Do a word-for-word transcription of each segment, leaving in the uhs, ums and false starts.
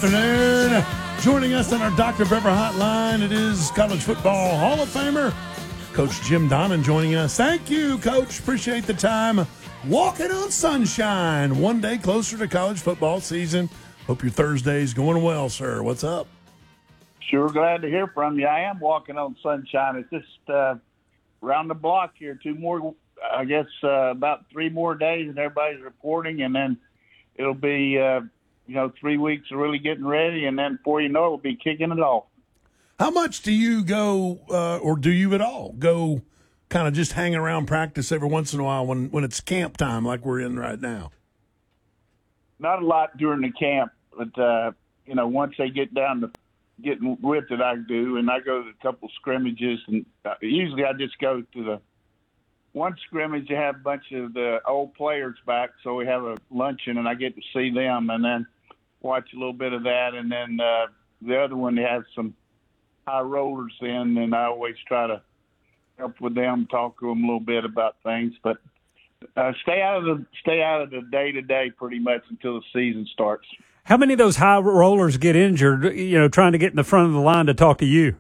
afternoon. Joining us on our Doctor Pepper hotline, it is College Football Hall of Famer, Coach Jim Donnan joining us. Thank you, Coach. Appreciate the time. Walking on sunshine, one day closer to college football season. Hope your Thursday's going well, sir. What's up? Sure glad to hear from you. I am walking on sunshine. It's just uh, around the block here. Two more, I guess, uh, about three more days, and everybody's reporting, and then it'll be, uh, you know, three weeks of really getting ready, and then before you know it, we'll be kicking it off. How much do you go, uh, or do you at all go kind of just hang around practice every once in a while when, when it's camp time like we're in right now? Not a lot during the camp, but, uh, you know, once they get down to getting with it, I do, and I go to a couple scrimmages, and uh, usually I just go to the one scrimmage. You have a bunch of the old players back, so we have a luncheon, and I get to see them, and then watch a little bit of that, and then uh, the other one has some high rollers in, and I always try to help with them, talk to them a little bit about things, but uh, stay out of the stay out of the day to day pretty much until the season starts. How many of those high rollers get injured, you know, trying to get in the front of the line to talk to you?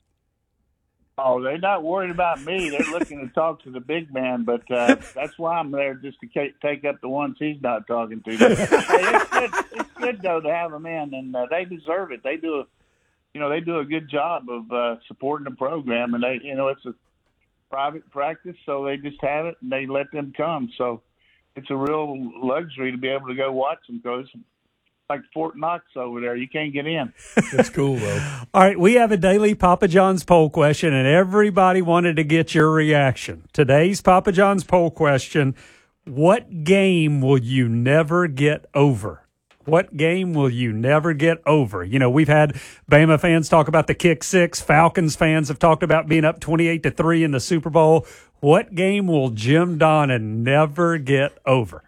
Oh, they're not worried about me. They're looking to talk to the big man, but uh, that's why I'm there, just to ca- take up the ones he's not talking to. But, hey, it's, good, it's good, though, to have them in, and uh, they deserve it. They do a, you know, they do a good job of uh, supporting the program, and they, you know, it's a private practice, so they just have it and they let them come. So it's a real luxury to be able to go watch them, because like Fort Knox over there, you can't get in. That's cool, though. All right, we have a daily Papa John's poll question, and everybody wanted to get your reaction. Today's Papa John's poll question: what game will you never get over? What game will you never get over? You know, we've had Bama fans talk about the kick six. Falcons fans have talked about being up twenty-eight to three in the Super Bowl. What game will Jim Donnan never get over?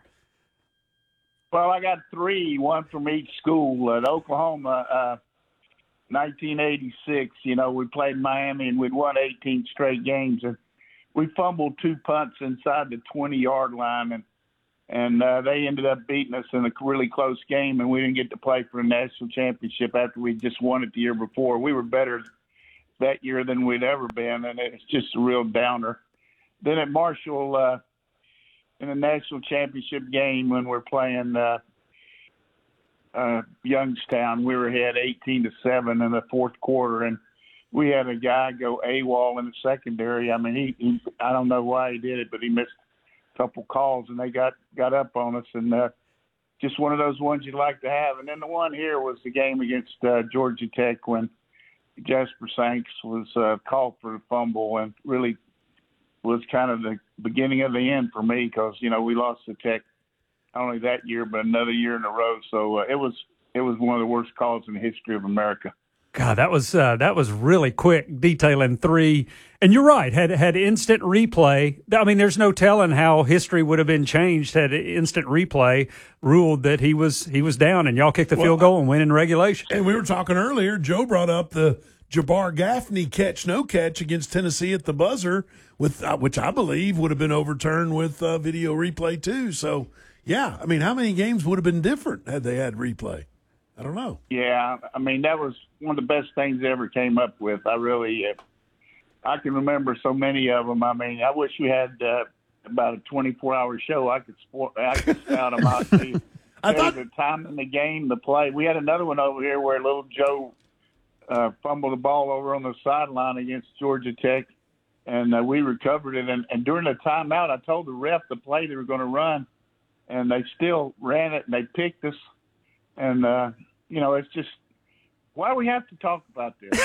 Well, I got three, one from each school. At Oklahoma, uh, nineteen eighty-six, you know, we played Miami and we'd won eighteen straight games. And we fumbled two punts inside the twenty-yard line, and and uh, they ended up beating us in a really close game, and we didn't get to play for a national championship after we just won it the year before. We were better that year than we'd ever been, and it's just a real downer. Then at Marshall, uh, in a national championship game when we're playing uh, uh, Youngstown, we were ahead eighteen to seven in the fourth quarter, and we had a guy go AWOL in the secondary. I mean, he, he I don't know why he did it, but he missed a couple calls, and they got, got up on us, and uh, just one of those ones you'd like to have. And then the one here was the game against uh, Georgia Tech when Jasper Sanks was uh, called for the fumble, and really was kind of the beginning of the end for me, because, you know, we lost to Tech not only that year but another year in a row. So uh, it was it was one of the worst calls in the history of America. God, that was uh, that was really quick, detailing three. And you're right, had had instant replay. I mean, there's no telling how history would have been changed had instant replay ruled that he was he was down, and y'all kicked the well, field goal and win in regulation. And we were talking earlier, Joe brought up the Jabbar Gaffney catch, no catch against Tennessee at the buzzer, with uh, which I believe would have been overturned with uh, video replay too. So, yeah, I mean, how many games would have been different had they had replay? I don't know. Yeah, I mean, that was one of the best things they ever came up with. I really, uh, I can remember so many of them. I mean, I wish we had uh, about a twenty-four hour show. I could sport, I could spout them out to you. I thought the time in the game, the play. We had another one over here where little Joe uh, fumbled the ball over on the sideline against Georgia Tech, and uh, we recovered it. And, and during the timeout, I told the ref the play they were going to run, and they still ran it, and they picked us. And, uh, you know, it's just, why do we have to talk about this?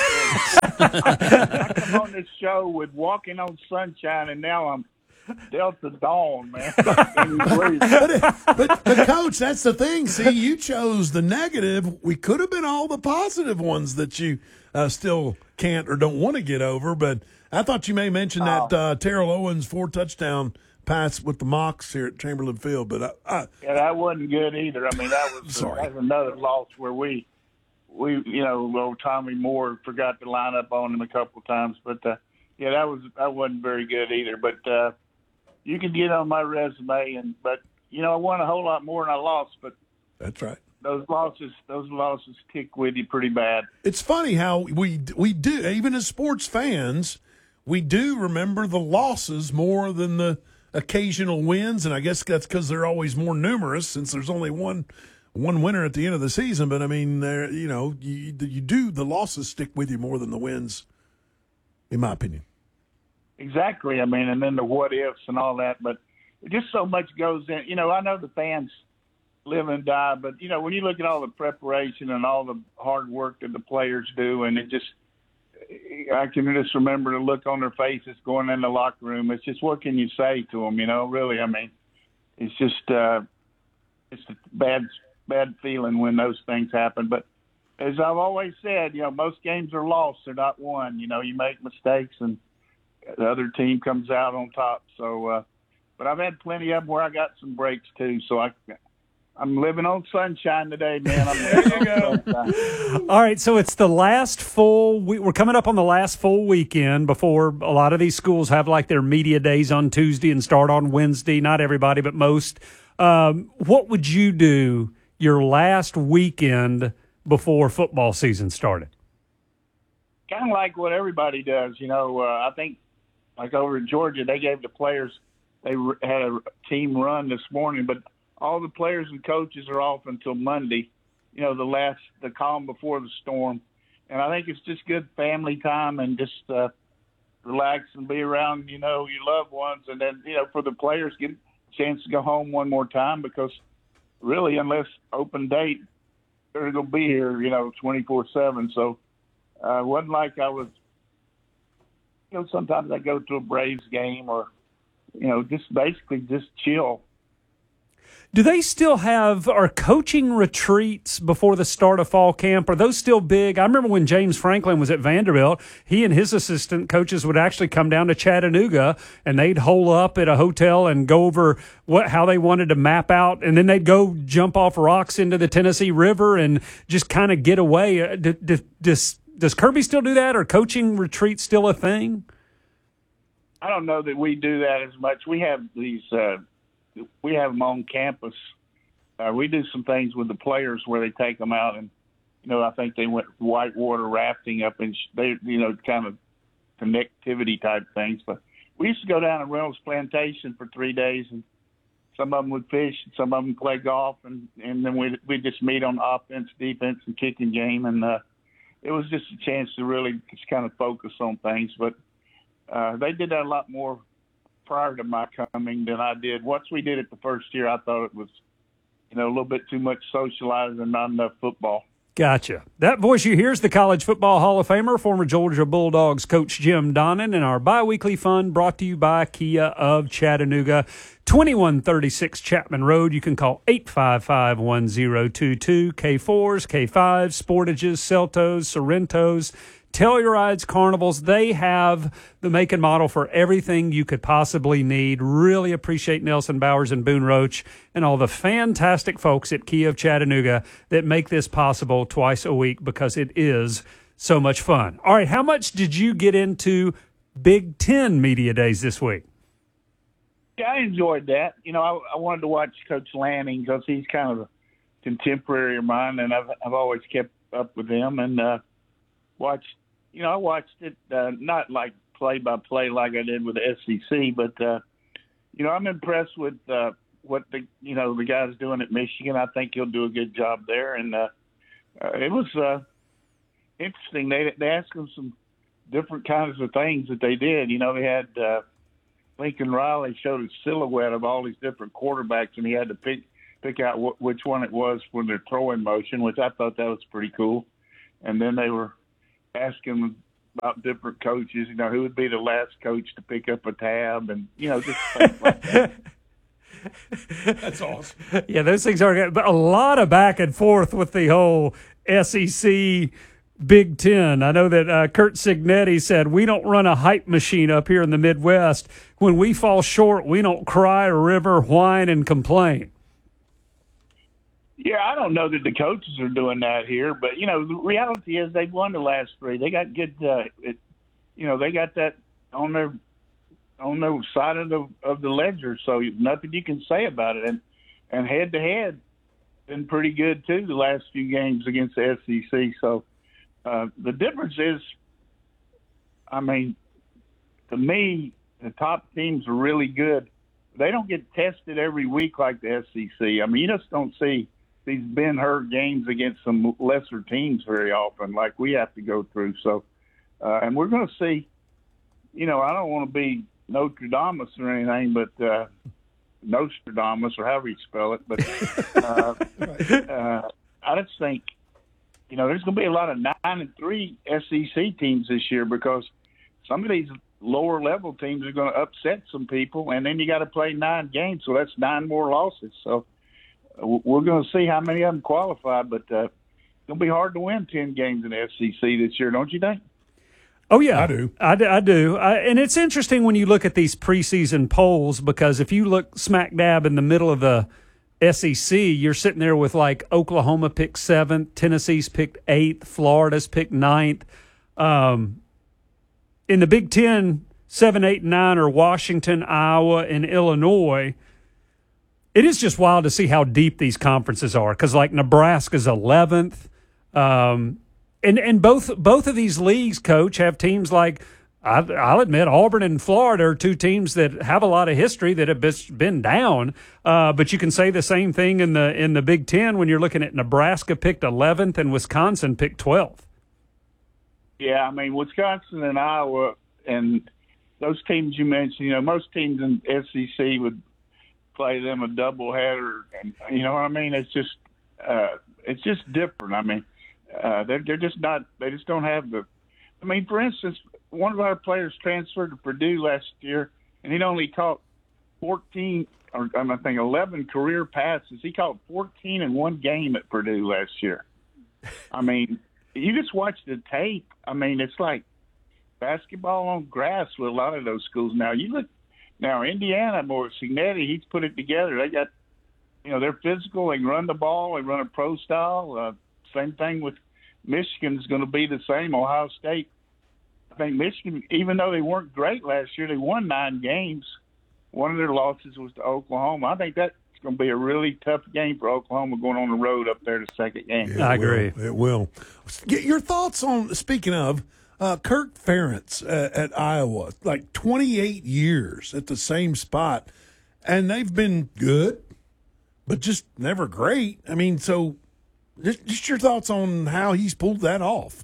I come on this show with Walking on Sunshine, and now I'm Delta Dawn, man. but, but, but, Coach, that's the thing. See, you chose the negative. We could have been all the positive ones that you uh, still can't or don't want to get over. But I thought you may mention oh. that uh, Terrell Owens four-touchdown pass with the Mocs here at Chamberlain Field. But I, I, yeah, that wasn't good either. I mean, that was, sorry. that was another loss where we, we you know, well, Tommy Moore forgot to line up on him a couple of times. But, uh, yeah, that was that wasn't very good either. But, uh, you can get on my resume, and but you know I won a whole lot more than I lost. But that's right. those losses, those losses stick with you pretty bad. It's funny how we we do, even as sports fans, we do remember the losses more than the occasional wins, and I guess that's because they're always more numerous since there's only one one winner at the end of the season. But I mean, there you know you you do the losses stick with you more than the wins, in my opinion. Exactly. I mean, and then the what ifs and all that, but just so much goes in. You know, I know the fans live and die, but you know, when you look at all the preparation and all the hard work that the players do, and it just, I can just remember the look on their faces going in the locker room. It's just, what can you say to them? You know, really, I mean, it's just, uh, it's a bad, bad feeling when those things happen. But as I've always said, you know, most games are lost, they're not won. You know, you make mistakes and the other team comes out on top. So, uh, but I've had plenty of them where I got some breaks too. So I, I'm living on sunshine today, man. I'm there you go. All right, so it's the last full week. We're coming up on the last full weekend before a lot of these schools have like their media days on Tuesday and start on Wednesday. Not everybody, but most. Um, what would you do your last weekend before football season started? Kind of like what everybody does. You know, uh, I think like over in Georgia, they gave the players, they had a team run this morning, but all the players and coaches are off until Monday, you know, the last, the calm before the storm. And I think it's just good family time and just uh, relax and be around, you know, your loved ones. And then, you know, for the players, get a chance to go home one more time because really, unless open date, they're going to be here, you know, twenty-four seven. So uh, it wasn't like I was, you know, sometimes I go to a Braves game or, you know, just basically just chill. Do they still have, are coaching retreats before the start of fall camp? Are those still big? I remember when James Franklin was at Vanderbilt, he and his assistant coaches would actually come down to Chattanooga and they'd hole up at a hotel and go over what, how they wanted to map out. And then they'd go jump off rocks into the Tennessee River and just kind of get away. Does, does Kirby still do that? Or coaching retreats still a thing? I don't know that we do that as much. We have these, uh, we have them on campus. Uh, we do some things with the players where they take them out, and you know, I think they went whitewater rafting up in they, you know, kind of connectivity type things. But we used to go down to Reynolds Plantation for three days, and some of them would fish, and some of them play golf, and and then we we just meet on offense, defense, and kicking game, and uh, it was just a chance to really just kind of focus on things. But uh, they did that a lot more prior to my coming than I did. Once we did it the first year, I thought it was, you know, a little bit too much socializing and not enough football. Gotcha. That voice you hear is the College Football Hall of Famer, former Georgia Bulldogs coach Jim Donnan, and our biweekly fund brought to you by Kia of Chattanooga, twenty-one thirty-six Chapman Road. You can call eight five five, one zero two two, K fours, K fives, Sportages, Celtos, Sorrentos, Tellurides, Carnivals. They have the make and model for everything you could possibly need. Really appreciate Nelson Bowers and Boone Roach and all the fantastic folks at Kia of Chattanooga that make this possible twice a week because it is so much fun. All right, how much did you get into Big Ten Media Days this week? Yeah, I enjoyed that. You know, I, I wanted to watch Coach Lanning because he's kind of a contemporary of mine, and I've, I've always kept up with him and uh, watched. You know, I watched it uh, not like play by play like I did with the S E C, but uh, you know, I'm impressed with uh, what the you know the guy's doing at Michigan. I think he'll do a good job there, and uh, uh, it was uh, interesting. They they asked him some different kinds of things that they did. You know, they had uh, Lincoln Riley showed a silhouette of all these different quarterbacks, and he had to pick pick out wh- which one it was for their throwing motion, which I thought that was pretty cool. And then they were asking about different coaches, you know, who would be the last coach to pick up a tab and, you know, just things like that. That's awesome. Yeah, those things are good. But a lot of back and forth with the whole S E C Big Ten. I know that uh, Kurt Signetti said, we don't run a hype machine up here in the Midwest. When we fall short, we don't cry or river, whine, and complain. Yeah, I don't know that the coaches are doing that here, but you know, the reality is they've won the last three. They got good, uh, it, you know, they got that on their on their side of the of the ledger. So nothing you can say about it. And and head to head, been pretty good too the last few games against the S E C. So uh, the difference is, I mean, to me, the top teams are really good. They don't get tested every week like the S E C. I mean, you just don't see these Ben-Hur games against some lesser teams very often like we have to go through. So, uh, and we're going to see, you know, I don't want to be Notre Dame or anything, but uh, Nostradamus or however you spell it. But uh, uh, I just think, you know, there's going to be a lot of nine and three S E C teams this year because some of these lower level teams are going to upset some people, and then you got to play nine games, so that's nine more losses. So uh, we're going to see how many of them qualify, but uh, it's going to be hard to win ten games in the S E C this year, don't you think? Oh, yeah. I do. I, do. I do. I, and it's interesting when you look at these preseason polls because if you look smack dab in the middle of the S E C, you're sitting there with like Oklahoma picked seventh, Tennessee's picked eighth, Florida's picked ninth. Um, in the Big Ten, seven, eight, and nine are Washington, Iowa, and Illinois. It is just wild to see how deep these conferences are because like Nebraska's eleventh. Um And and both both of these leagues, Coach, have teams like I'll, I'll admit Auburn and Florida are two teams that have a lot of history that have been down. Uh, but you can say the same thing in the in the Big Ten when you're looking at Nebraska picked eleventh and Wisconsin picked twelfth. Yeah, I mean Wisconsin and Iowa and those teams you mentioned. You know, most teams in S E C would play them a doubleheader, and you know what I mean. It's just uh, it's just different. I mean. Uh, they're, they're just not – they just don't have the – I mean, for instance, one of our players transferred to Purdue last year, and he'd only caught fourteen or I think eleven career passes. He caught fourteen in one game at Purdue last year. I mean, you just watch the tape. I mean, it's like basketball on grass with a lot of those schools. Now, you look – now, Indiana, more Signetti, he's put it together. They got – you know, they're physical. They can run the ball. They run a pro style. Uh, Same thing with Michigan is going to be the same. Ohio State, I think Michigan, even though they weren't great last year, they won nine games. One of their losses was to Oklahoma. I think that's going to be a really tough game for Oklahoma going on the road up there the second game. It I will. agree. It will. Get your thoughts on, speaking of, uh, Kirk Ferentz uh, at Iowa, like twenty-eight years at the same spot, and they've been good, but just never great. I mean, so – Just, just your thoughts on how he's pulled that off.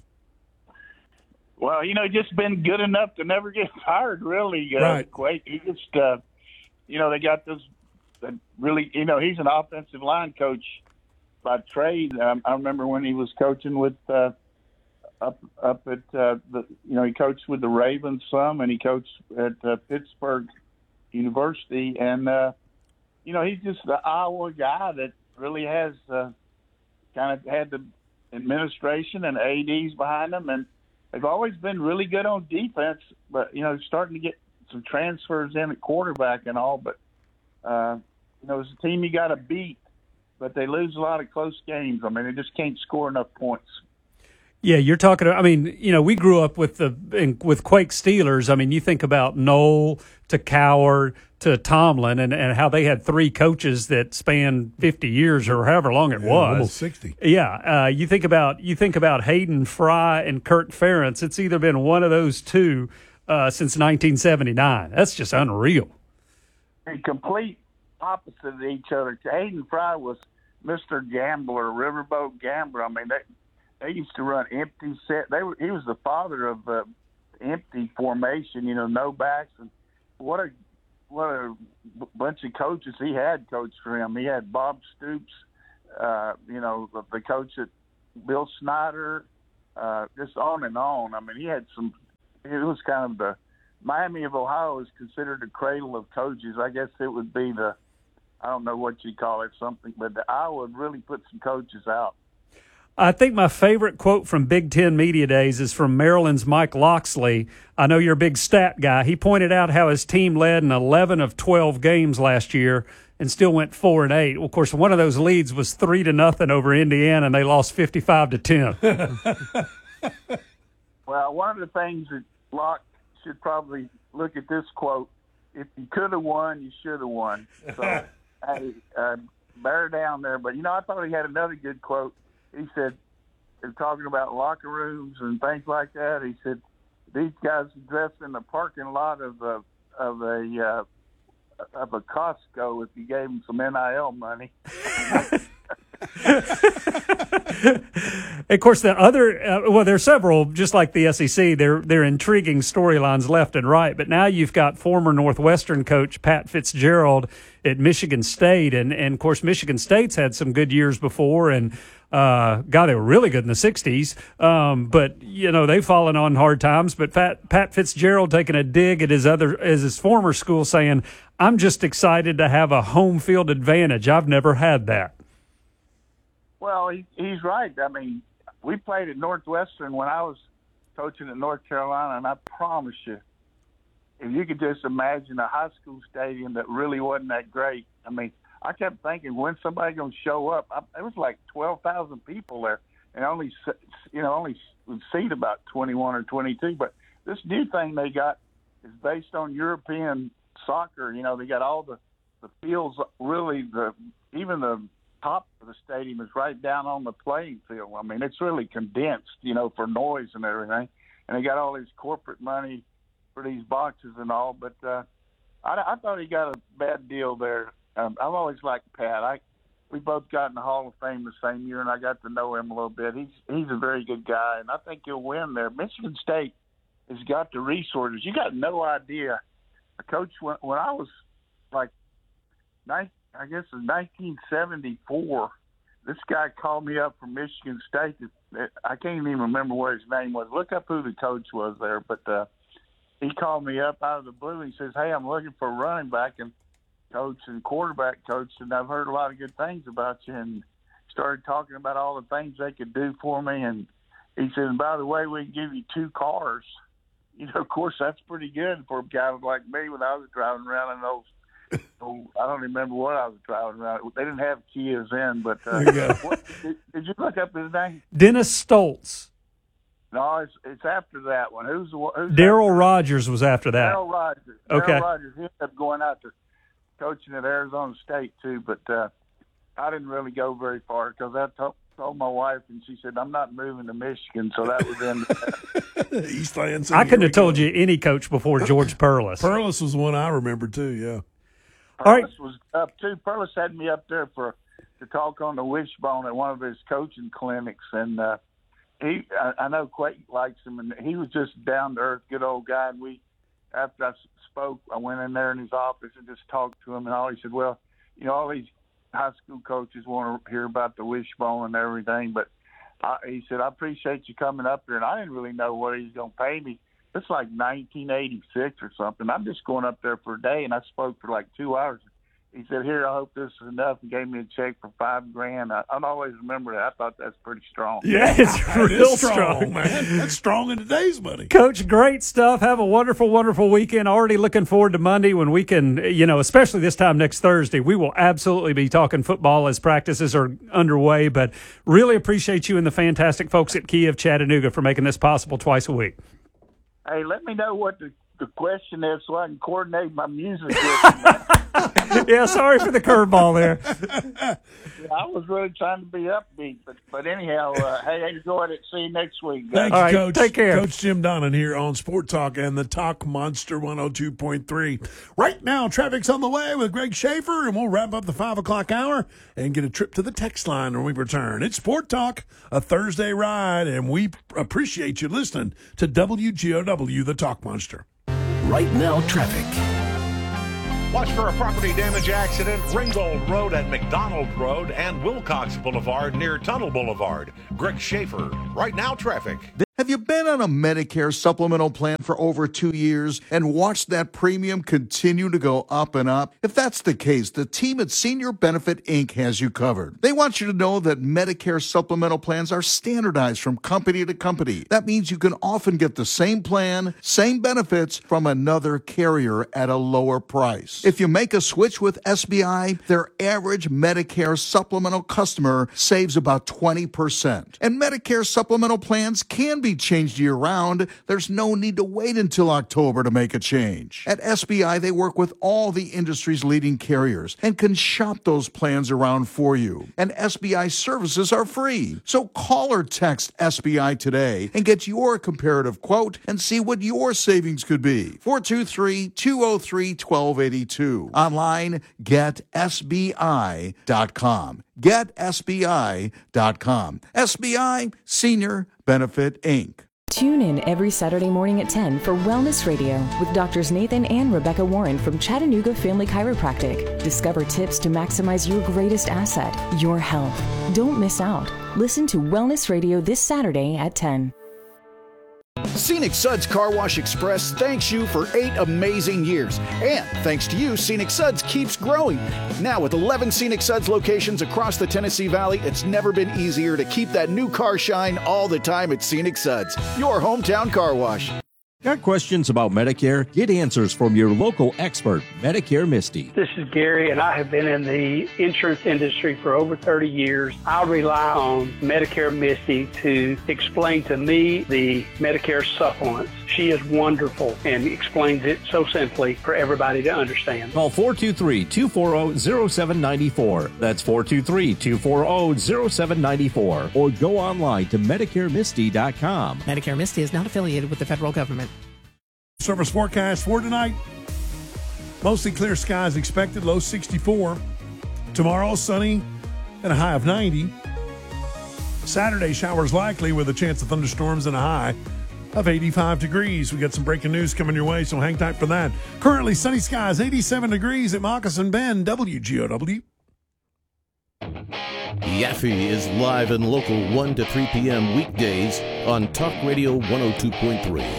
Well, you know, just been good enough to never get fired, really. Uh, right. Quake. He just, uh, you know, they got this uh, really, you know, he's an offensive line coach by trade. Um, I remember when he was coaching with uh, up up at uh, the, you know, he coached with the Ravens some, and he coached at uh, Pittsburgh University, and uh, you know, he's just the Iowa guy that really has. Uh, kind of had the administration and A Ds behind them, and they've always been really good on defense, but, you know, starting to get some transfers in at quarterback and all, but, uh, you know, it's a team you got to beat, but they lose a lot of close games. I mean, they just can't score enough points. Yeah, you're talking. I mean, you know, we grew up with the in, with Quake Steelers. I mean, you think about Knoll to Coward to Tomlin, and, and how they had three coaches that spanned fifty years or however long it yeah, was, almost sixty. Yeah, uh, you think about you think about Hayden Fry and Kirk Ferentz. It's either been one of those two uh, since nineteen seventy-nine. That's just unreal. And complete opposite of each other. Hayden Fry was Mister Gambler, Riverboat Gambler. I mean, they. They used to run empty set. They were, he was the father of uh, empty formation, you know, no backs. And what a what a b- bunch of coaches he had coached for him. He had Bob Stoops, uh, you know, the, the coach at Bill Snyder, uh, just on and on. I mean, he had some. It was kind of the Miami of Ohio is considered the cradle of coaches. I guess it would be the I don't know what you call it, something, but the Iowa would really put some coaches out. I think my favorite quote from Big Ten Media Days is from Maryland's Mike Loxley. I know you're a big stat guy. He pointed out how his team led in eleven of twelve games last year and still went four and eight. Well, of course, one of those leads was three to nothing over Indiana, and they lost fifty-five to ten. Well, one of the things that Locke should probably look at this quote: "If you could have won, you should have won." So, hey, uh, bear down there. But, you know, I thought he had another good quote. He said, they're talking about locker rooms and things like that. He said, these guys dress in the parking lot of a, of a, uh, of a Costco if you gave them some N I L money. Of course, the other uh, well, there are several, just like the S E C. They're they're intriguing storylines left and right. But now you've got former Northwestern coach Pat Fitzgerald at Michigan State, and and of course Michigan State's had some good years before, and uh, God, they were really good in the sixties. Um, but you know they've fallen on hard times. But Pat Pat Fitzgerald taking a dig at his other as his former school, saying, "I'm just excited to have a home field advantage. I've never had that." Well, he, he's right. I mean, we played at Northwestern when I was coaching at North Carolina, and I promise you, if you could just imagine a high school stadium that really wasn't that great. I mean, I kept thinking, when's somebody going to show up? I, it was like twelve thousand people there, and only, you know, only would seat about twenty-one or twenty-two. But this new thing they got is based on European soccer. You know, they got all the, the fields, really, the even the top of the stadium is right down on the playing field. I mean, it's really condensed, you know, for noise and everything. And they got all this corporate money for these boxes and all. But uh, I, I thought he got a bad deal there. Um, I've always liked Pat. I we both got in the Hall of Fame the same year, and I got to know him a little bit. He's he's a very good guy, and I think he'll win there. Michigan State has got the resources. You got no idea. A coach when, when I was like nine. I guess in nineteen seventy-four, this guy called me up from Michigan State. I can't even remember what his name was. Look up who the coach was there. But uh, he called me up out of the blue. He says, hey, I'm looking for a running back and coach and quarterback coach, and I've heard a lot of good things about you. And started talking about all the things they could do for me. And he said, and by the way, we can give you two cars. You know, of course, that's pretty good for a guy like me when I was driving around in those. Oh, I don't remember what I was driving around. They didn't have Kias then, but uh, what, did, did you look up his name? Dennis Stoltz. No, it's it's after that one. Who's the who's Darryl Rogers was after that. Darryl Rogers. Okay. Darryl Rogers. He ended up going out to coaching at Arizona State too, but uh, I didn't really go very far because I told, told my wife, and she said I'm not moving to Michigan, so that was in. Eastland. I couldn't have told you any coach before George Perlis. Perlis was one I remember too. Yeah. All right. Perlis was up too. Perlis had me up there for to talk on the wishbone at one of his coaching clinics, and uh, he I, I know Quake likes him, and he was just down to earth, good old guy. And we, after I spoke, I went in there in his office and just talked to him, and all he said, well, you know, all these high school coaches want to hear about the wishbone and everything, but I, he said, I appreciate you coming up here, and I didn't really know what he was going to pay me. It's like nineteen eighty-six or something. I'm just going up there for a day, and I spoke for like two hours. He said, here, I hope this is enough, and gave me a check for five grand. I, I'd always remember that. I thought that's pretty strong. Yeah, it's real strong, strong, man. That's strong in today's money. Coach, great stuff. Have a wonderful, wonderful weekend. Already looking forward to Monday when we can, you know, especially this time next Thursday, we will absolutely be talking football as practices are underway. But really appreciate you and the fantastic folks at Kia of Chattanooga for making this possible twice a week. Hey, let me know what the, the question is so I can coordinate my music with you. Yeah, sorry for the curveball there. Yeah, I was really trying to be upbeat, but but anyhow, uh, hey, enjoyed it. See you next week. Thank All you, right, Coach. take care. Coach Jim Donnan here on Sport Talk and the Talk Monster one oh two point three. Right now, traffic's on the way with Greg Schaefer, and we'll wrap up the five o'clock hour and get a trip to the text line when we return. It's Sport Talk, a Thursday ride, and we appreciate you listening to W G O W, the Talk Monster. Right now, traffic. Watch for a property damage accident, Ringgold Road and McDonald Road and Wilcox Boulevard near Tunnel Boulevard. Greg Schaefer. Right now, traffic. Have you been on a Medicare supplemental plan for over two years and watched that premium continue to go up and up? If that's the case, the team at Senior Benefit Incorporated has you covered. They want you to know that Medicare supplemental plans are standardized from company to company. That means you can often get the same plan, same benefits from another carrier at a lower price. If you make a switch with S B I, their average Medicare supplemental customer saves about twenty percent. And Medicare supplemental plans can be be changed year-round, there's no need to wait until October to make a change. At S B I, they work with all the industry's leading carriers and can shop those plans around for you. And S B I services are free. So call or text S B I today and get your comparative quote and see what your savings could be. four two three, two oh three, one two eight two. Online, get S B I dot com. get S B I dot com. S B I Senior Benefit, Incorporated. Tune in every Saturday morning at ten for Wellness Radio with Doctors Nathan and Rebecca Warren from Chattanooga Family Chiropractic. Discover tips to maximize your greatest asset, your health. Don't miss out. Listen to Wellness Radio this Saturday at ten. Scenic Suds Car Wash Express thanks you for eight amazing years. And thanks to you, Scenic Suds keeps growing. Now with eleven Scenic Suds locations across the Tennessee Valley, it's never been easier to keep that new car shine all the time at Scenic Suds, your hometown car wash. Got questions about Medicare? Get answers from your local expert, Medicare Misty. This is Gary, and I have been in the insurance industry for over thirty years. I rely on Medicare Misty to explain to me the Medicare supplements. She is wonderful and explains it so simply for everybody to understand. Call four two three, two four zero, zero seven nine four. That's four two three, two four zero, zero seven nine four. Or go online to Medicare Misty dot com. Medicare Misty is not affiliated with the federal government. Service forecast for tonight. Mostly clear skies expected, low sixty-four. Tomorrow, sunny and a high of ninety. Saturday, showers likely with a chance of thunderstorms and a high of eighty-five degrees. We got some breaking news coming your way, so hang tight for that. Currently, sunny skies, eighty-seven degrees at Moccasin Bend, W G O W. Yaffe is live and local one to three p.m. weekdays on Talk Radio one oh two point three.